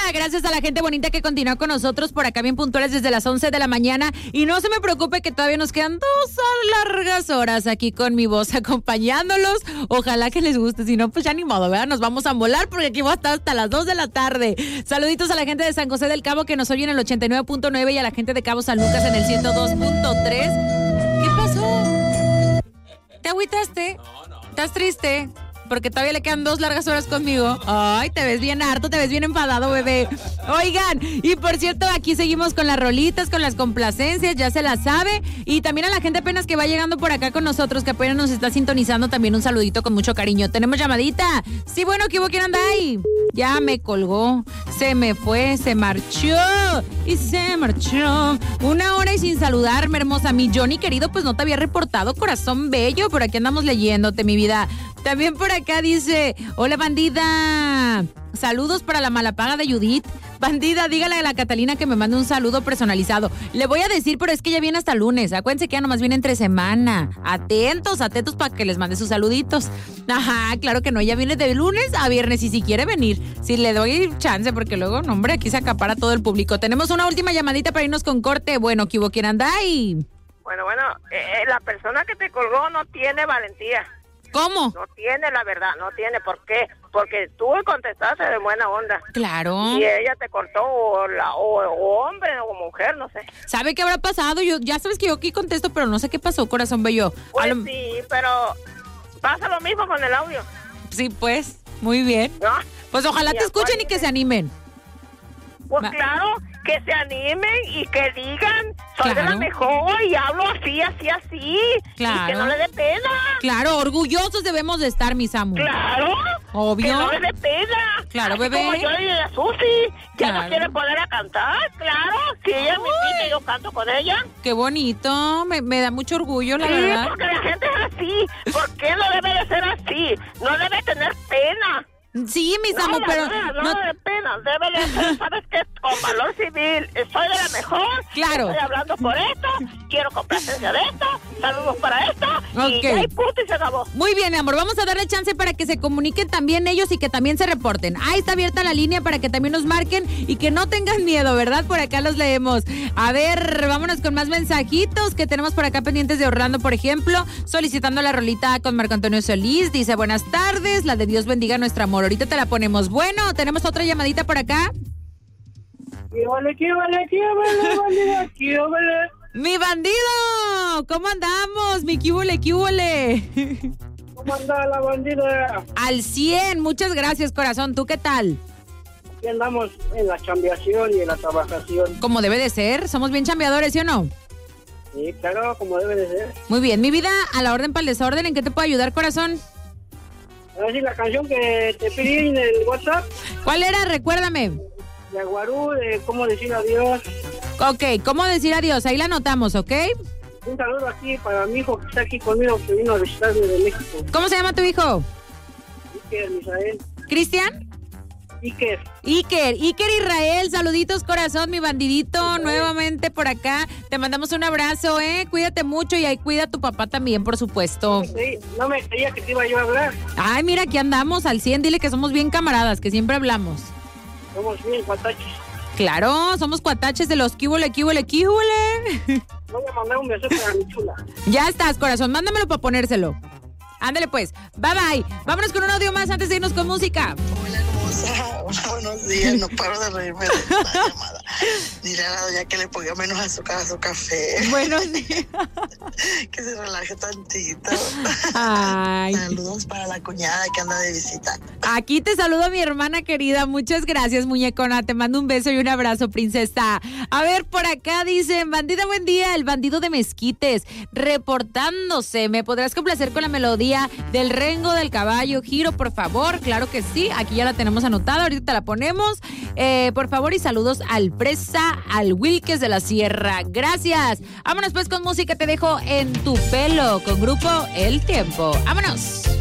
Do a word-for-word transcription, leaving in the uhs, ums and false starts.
gracias a la gente bonita que continúa con nosotros por acá bien puntuales desde las once de la mañana. Y no se me preocupe que todavía nos quedan dos largas horas aquí con mi voz acompañándolos. Ojalá que les guste, si no, pues ya ni modo, ¿verdad? Nos vamos a molar porque aquí va a estar hasta las dos de la tarde. Saluditos a la gente de San José del Cabo que nos oye en el ochenta y nueve punto nueve y a la gente de Cabo San Lucas en el ciento dos punto tres. ¿Qué pasó? ¿Te agüitaste? No, no. ¿Estás triste? Porque todavía le quedan dos largas horas conmigo. Ay, te ves bien harto, te ves bien enfadado, bebé. Oigan, y por cierto, aquí seguimos con las rolitas, con las complacencias, ya se las sabe. Y también a la gente apenas que va llegando por acá con nosotros, que apenas nos está sintonizando, también un saludito con mucho cariño. ¿Tenemos llamadita? Sí, bueno, ¿qué hubo? ¿Quién anda ahí? Ya me colgó, se me fue, se marchó y se marchó. Una hora y sin saludarme, hermosa. Mi Johnny querido, pues no te había reportado, corazón bello. Por aquí andamos leyéndote, mi vida. También por acá dice, hola bandida, saludos para la malapaga de Judith. Bandida, dígale a la Catalina que me mande un saludo personalizado. Le voy a decir, pero es que ya viene hasta lunes. Acuérdense que ya nomás viene entre semana. Atentos, atentos para que les mande sus saluditos. Ajá, claro que no, ya viene de lunes a viernes y si quiere venir. Si le doy chance, porque luego, no, hombre, aquí se acapara todo el público. Tenemos una última llamadita para irnos con corte. Bueno, ¿qué hubo? ¿Quién anda ahí? Bueno, bueno, eh, la persona que te colgó no tiene valentía. ¿Cómo? No tiene, la verdad, no tiene. ¿Por qué? Porque tú contestaste de buena onda. Claro. Y ella te cortó, o, la, o, o hombre o mujer, no sé. ¿Sabe qué habrá pasado? Yo ya sabes que yo aquí contesto, pero no sé qué pasó, corazón bello. Pues lo... sí, pero pasa lo mismo con el audio. Sí, pues, muy bien. ¿No? Pues ojalá Y te escuchen y que se animen. Pues Va. claro, que se animen y que digan, soy Claro. de la mejor y hablo así, así, así. Claro. Y que no le dé pena. Claro, orgullosos debemos de estar, mi Samu. Claro. Obvio. Que no le dé pena. Claro, Así bebé. Como yo y la Susi, ya Claro. no quiere poner a cantar, claro. Si ella me invita, yo canto con ella. Qué bonito, me, me da mucho orgullo, la Sí, verdad. porque la gente es así. ¿Por qué no debe de ser así? No debe tener pena. Sí, mi Samu, no, pero... No, no, no- no de pena, debe de ser, ¿sabes qué? Con valor civil, soy de la mejor. Claro. Estoy hablando por esto, quiero complacencia de esto, saludos para esto. Ok. Y ya hay punto y se acabó. Muy bien, mi amor, vamos a darle chance para que se comuniquen también ellos y que también se reporten. Ahí está abierta la línea para que también nos marquen y que no tengan miedo, ¿verdad? Por acá los leemos. A ver, vámonos con más mensajitos que tenemos por acá pendientes de Orlando, por ejemplo, solicitando la rolita con Marco Antonio Solís. Dice, buenas tardes, la de Dios bendiga nuestro amor. Ahorita te la ponemos. Bueno, tenemos otra llamadita por acá. ¿Qué vale, qué vale, qué vale, vale, qué vale? ¡Mi bandido! ¿Cómo andamos? Mi quíbole, quíbole. ¿Cómo anda la bandida? Al cien, muchas gracias, corazón. ¿Tú qué tal? Aquí andamos en la chambeación y en la trabajación. Como debe de ser, somos bien chambeadores, ¿sí o no? Sí, claro, como debe de ser. Muy bien, mi vida, a la orden para el desorden, ¿en qué te puedo ayudar, corazón? A ver si la canción que te pedí en el WhatsApp, ¿Cuál era? Recuérdame. de Aguarú, de cómo decir adiós. Ok, ¿cómo decir adiós? Ahí la anotamos, ¿ok? Un saludo aquí para mi hijo que está aquí conmigo, que vino a visitarme de México. ¿Cómo se llama tu hijo? Iker, Misael. ¿Cristian? Iker. Iker, Iker Israel, saluditos, corazón, mi bandidito, nuevamente por acá. Te mandamos un abrazo, ¿eh? Cuídate mucho y ahí cuida a tu papá también, por supuesto. Sí, no me creía que te iba yo a hablar. Ay, mira, aquí andamos al cien, dile que somos bien camaradas, que siempre hablamos. Somos bien guataches. Claro, somos cuataches de los quíbole, quíbole, quíbole. Voy a mandar un beso para mi chula. Ya estás, corazón, mándamelo para ponérselo. Ándale pues, bye bye. Vámonos con un audio más antes de irnos con música. Hola, hermosa. Buenos días. No paro de reírme de esta llamada. Dile a la doña que le ponga menos azúcar a su café. Buenos días. Que se relaje tantito. Ay. Saludos para la cuñada que anda de visita. Aquí te saludo, mi hermana querida. Muchas gracias, muñecona. Te mando un beso y un abrazo, princesa. A ver, por acá dicen, bandida, buen día. El bandido de Mezquites, reportándose. ¿Me podrás complacer con la melodía del Rengo del Caballo? Giro, por favor. Claro que sí. Aquí ya la tenemos anotada. Ahorita te la ponemos. Eh, por favor, y saludos al Presa, al Wilkes de la Sierra. Gracias. Vámonos pues con música. Te dejo en tu pelo con grupo El Tiempo. Vámonos.